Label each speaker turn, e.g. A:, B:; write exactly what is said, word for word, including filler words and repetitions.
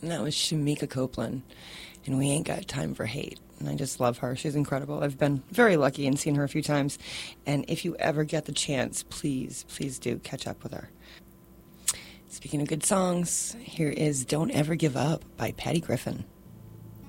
A: And that was Shamika Copeland. And We Ain't Got Time for Hate. And I just love her. She's incredible. I've been very lucky and seen her a few times. And if you ever get the chance, please, please do catch up with her. Speaking of good songs, here is Don't Ever Give Up by Patty Griffin.